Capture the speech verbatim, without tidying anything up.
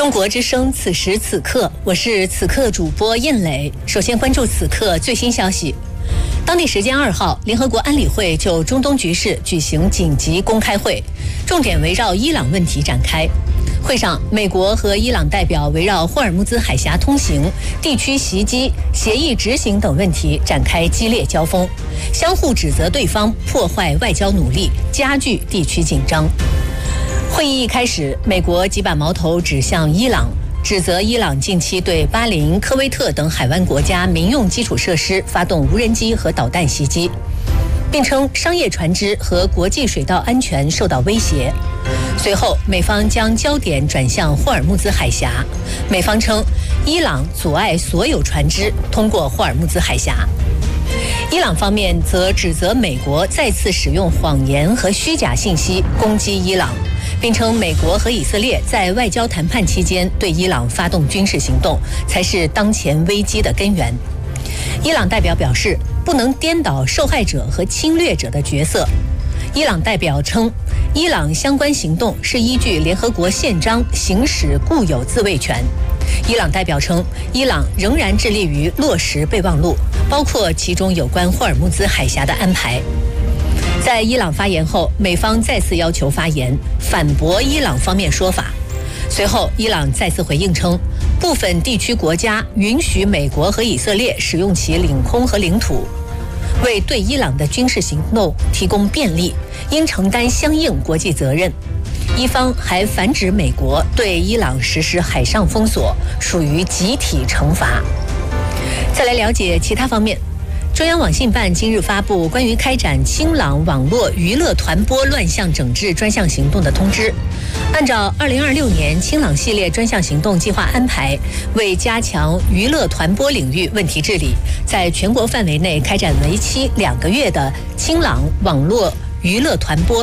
中国之声，此时此刻，我是此刻主播印磊。首先关注此刻最新消息。当地时间二号，联合国安理会就中东局势举行紧急公开会，重点围绕伊朗问题展开。会上，美国和伊朗代表围绕霍尔木兹海峡通行、地区袭击、协议执行等问题展开激烈交锋，相互指责对方破坏外交努力，加剧地区紧张。会议一开始，美国即把矛头指向伊朗，指责伊朗近期对巴林、科威特等海湾国家民用基础设施发动无人机和导弹袭击，并称商业船只和国际水道安全受到威胁。随后，美方将焦点转向霍尔木兹海峡，美方称伊朗阻碍所有船只通过霍尔木兹海峡。伊朗方面则指责美国再次使用谎言和虚假信息攻击伊朗，并称美国和以色列在外交谈判期间对伊朗发动军事行动才是当前危机的根源。伊朗代表表示，不能颠倒受害者和侵略者的角色。伊朗代表称，伊朗相关行动是依据联合国宪章行使固有自卫权。伊朗代表称，伊朗仍然致力于落实备忘录，包括其中有关霍尔木兹海峡的安排。在伊朗发言后，美方再次要求发言，反驳伊朗方面说法。随后，伊朗再次回应称，部分地区国家允许美国和以色列使用其领空和领土，为对伊朗的军事行动提供便利，应承担相应国际责任。一方还反指美国对伊朗实施海上封锁，属于集体惩罚。再来了解其他方面。中央网信办今日发布关于开展清朗网络娱乐团播乱象整治专项行动的通知。按照二零二六年清朗系列专项行动计划安排，为加强娱乐团播领域问题治理，在全国范围内开展为期两个月的清朗网络娱乐团播